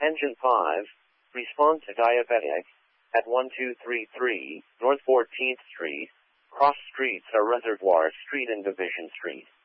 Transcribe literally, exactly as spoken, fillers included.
Engine five, respond to diabetic, at one two three three, North fourteenth Street, cross streets are Reservoir Street and Division Street.